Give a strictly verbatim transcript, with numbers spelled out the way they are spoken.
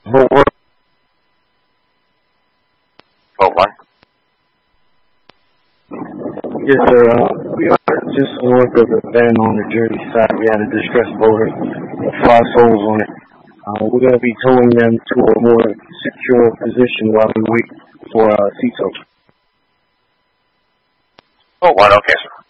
Vote one. Vote one. Yes, sir. Uh, we are just north of the van on the Jersey side. We had a distressed boater with five souls on it. Uh, we're going to be towing them to a more secure position while we wait for uh, C I S O. Vote one, okay, sir.